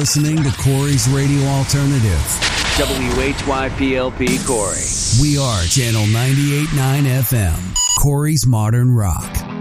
listening to Corey's Radio Alternative. WHYPLP Corey. We are Channel 98.9 FM, Corey's Modern Rock.